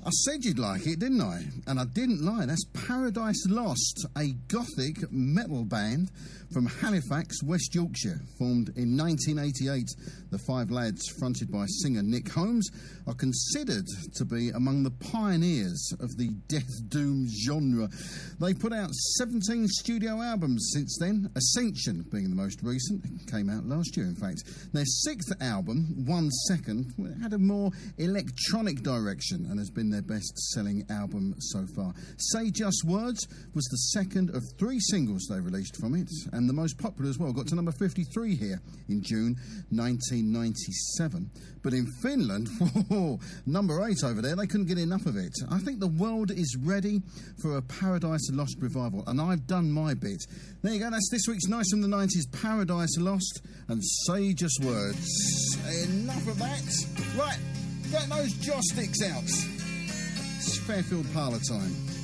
I said you'd like it, didn't I? And I didn't lie. That's Paradise Lost, a gothic metal band from Halifax, West Yorkshire. Formed in 1988, the five lads, fronted by singer Nick Holmes, are considered to be among the pioneers of the death doom genre. They put out 17 studio albums since then, Ascension being the most recent. It came out last year, in fact. Their sixth album, 1 Second, had a more electronic direction and has been their best-selling album so far. Say Just Words was the second of 3 singles they released from it, and the most popular as well. Got to number 53 here in June 1997. But in Finland, number 8 over there, they couldn't get enough of it. I think the world is ready for a Paradise Lost revival, and I've done my bit. There you go, that's this week's Nice from the 90s, Paradise Lost and Say Just Words. Enough of that. Right, get those joss sticks out. It's Fairfield Parlour time.